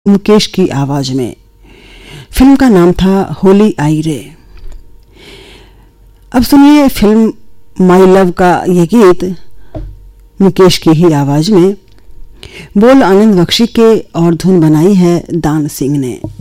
मुकेश की आवाज में। फिल्म का नाम था होली आई रे। अब सुनिए फिल्म माई लव का ये गीत मुकेश की ही आवाज में। बोल आनंद बख्शी के और धुन बनाई है दान सिंह ने।